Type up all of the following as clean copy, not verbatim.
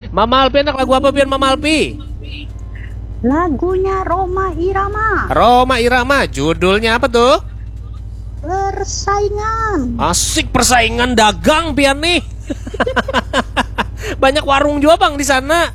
Mama Alpi enak lagu apa Pian Mama Alpi? Lagunya Rhoma Irama. Rhoma Irama, judulnya apa tuh? Persaingan. Asik, persaingan dagang Pian nih. Banyak warung juga Bang di sana.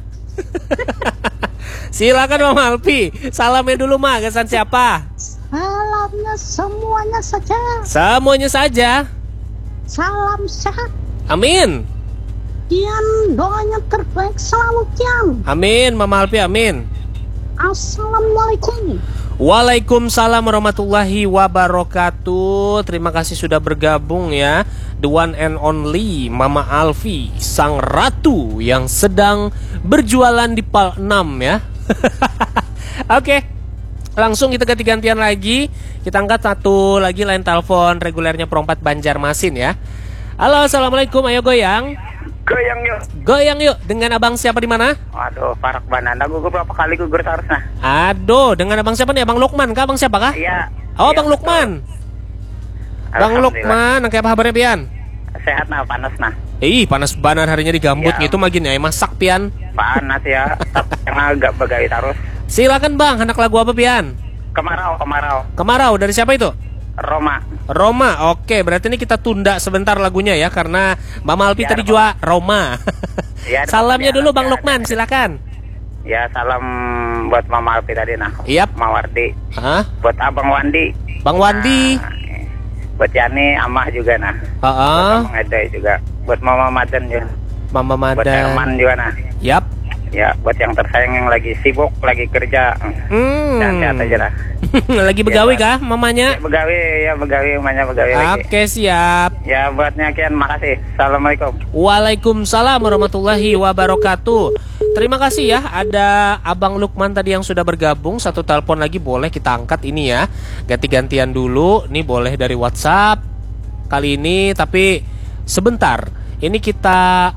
Silakan Mama Alpi, salamnya dulu mah, kesan siapa? Salamnya semuanya saja. Semuanya saja. Salam sehat. Amin. Kian doanya terbaik selalu Kian. Amin Mama Alpi, amin. Assalamualaikum. Waalaikumsalam warahmatullahi wabarakatuh. Terima kasih sudah bergabung ya. The one and only Mama Alfi, sang ratu yang sedang berjualan di Pal 6 ya. Oke, langsung kita ganti-gantian lagi. Kita angkat satu lagi line telepon regulernya Perompat Banjarmasin ya. Halo, assalamualaikum, ayo goyang. Goyang yuk. Goyang yuk. Dengan abang siapa di mana? Aduh, Parak Bananda gue berapa kali gugur seharusnya. Aduh, dengan abang siapa nih? Abang Lukman kah? Abang siapa kah? Iya. Oh, iya, Bang Lukman. Bang Lukman, kayak apa kabarnya Pian? Sehat nah, panas nah. Panas banar harinya di gambut Ya. gitu magin ya, masak Pian. Panas ya, tapi yang agak begai terus. Silakan Bang, anak lagu apa Pian? Kemarau. Kemarau, dari siapa itu? Rhoma. Rhoma, oke, berarti ini kita tunda sebentar lagunya ya, karena Mama Alpi Ya, tadi jual Rhoma. Ya, Salamnya ya, dulu ya, Bang ya, Lukman, silakan. Ya, salam buat Mama Alpi tadi nah. Yap. Mawardi. Hah? Buat Abang Wandi. Bang Wandi. Nah, buat Yani, Amah juga nah. Buat Abang Edai juga. Buat Mama Madan juga. Mama Buat Madan. Herman juga nah. Yap. Ya, buat yang tersayang yang lagi sibuk, lagi kerja. Sehat-sehat aja lah. Lagi begawi Ya, kah mamanya? Begawi, umumnya begawi lagi. Oke, siap. Ya, buatnya Kian, makasih. Assalamualaikum. Waalaikumsalam warahmatullahi wabarakatuh. Terima kasih ya, ada Abang Lukman tadi yang sudah bergabung. Satu telepon lagi boleh kita angkat ini ya. Ganti-gantian dulu. Ini boleh dari WhatsApp kali ini, tapi sebentar. Ini kita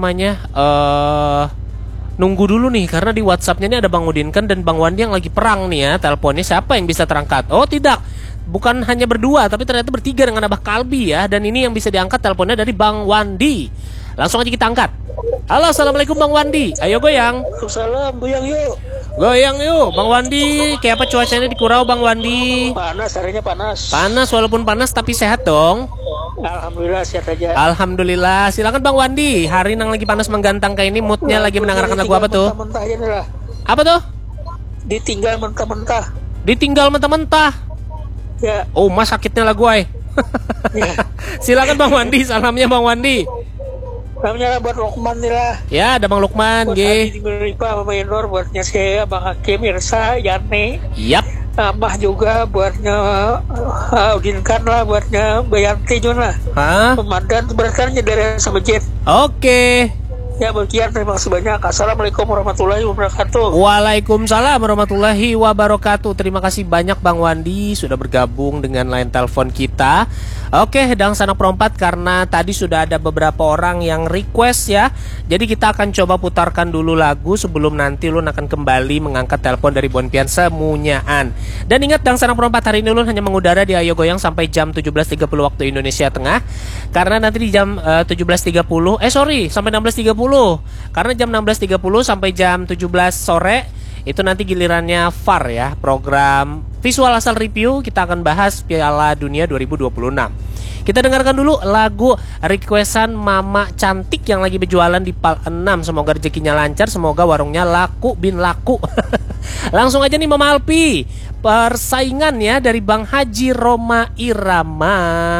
nunggu dulu nih, karena di WhatsAppnya ini ada Bang Udinkan dan Bang Wandi yang lagi perang nih ya. Teleponnya siapa yang bisa terangkat? Oh tidak, bukan hanya berdua, tapi ternyata bertiga dengan Abah Kalbi ya. Dan ini yang bisa diangkat teleponnya dari Bang Wandi. Langsung aja kita angkat. Halo, assalamualaikum Bang Wandi. Ayo goyang. Salam, goyang yuk. Goyang yuk Bang Wandi. Kayak apa cuacanya di Kurau Bang Wandi? Panas, harinya panas. Panas, walaupun panas tapi sehat dong. Alhamdulillah sehat aja. Alhamdulillah. Silakan Bang Wandi. Hari yang lagi panas menggantang kayak ini, moodnya lagi mendengarkan lagu apa tuh? Mentah-mentah aja nih lah. Apa tuh? Ditinggal mentah-mentah. Ditinggal mentah-mentah. Ya. Oh, mas sakitnya lagu ay. Ya. Silakan Bang Wandi, salamnya Bang Wandi. Namanya buat Lukman nih lah. Ya, ada Bang Lukman, Buat G. Adi Miripa, Mama Endor, buatnya saya, Bang Hakim, Irsa, Yani. Yap. Amah juga buatnya Udinkan lah, buatnya Bayanti juga lah. Hah? Pemandan berarti dari sama Jet. Oke. Ya, bagian terima kasih banyak. Assalamualaikum warahmatullahi wabarakatuh. Waalaikumsalam warahmatullahi wabarakatuh. Terima kasih banyak Bang Wandi sudah bergabung dengan line telepon kita. Oke, Dang Sanak Perompat, karena tadi sudah ada beberapa orang yang request ya. Jadi kita akan coba putarkan dulu lagu sebelum nanti Ulun akan kembali mengangkat telepon dari Bonpian Semunyaan. Dan ingat Dang Sanak Perompat, hari ini Ulun hanya mengudara di Ayo Goyang sampai jam 17.30 waktu Indonesia Tengah. Karena nanti di jam 17.30 sampai 16.30. Karena jam 16.30 sampai jam 17 sore itu nanti gilirannya VAR ya, program visual asal review. Kita akan bahas Piala Dunia 2026. Kita dengarkan dulu lagu requestan Mama Cantik yang lagi berjualan di Pal 6. Semoga rezekinya lancar, semoga warungnya laku bin laku. Langsung aja nih Mama Alpi, persaingan ya dari Bang Haji Rhoma Irama.